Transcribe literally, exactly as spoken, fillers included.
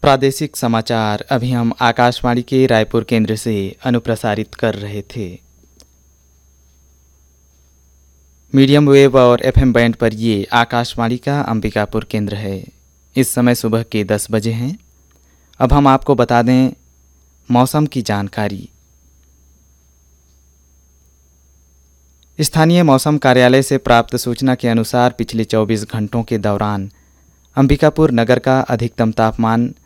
प्रादेशिक समाचार अभी हम आकाशवाणी के रायपुर केंद्र से अनुप्रसारित कर रहे थे। मीडियम वेव और एफएम बैंड पर ये आकाशवाणी का अंबिकापुर केंद्र है। इस समय सुबह के दस बजे हैं। अब हम आपको बता दें मौसम की जानकारी। स्थानीय मौसम कार्यालय से प्राप्त सूचना के अनुसार पिछले चौबीस घंटों के दौरान अंबिकापुर नगर का अधिकतम तापमान